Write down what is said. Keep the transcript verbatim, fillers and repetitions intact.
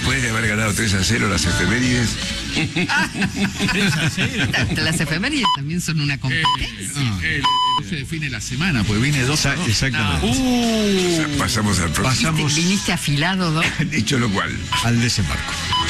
después de haber ganado tres a cero las efemérides. tres a cero. Las efemérides también son una competencia. No, el, el, se define la semana, pues viene dos a dos. Exactamente. No. O sea, pasamos al próximo. Pasamos Viniste afilado, ¿no? Dicho lo cual. al desembarco.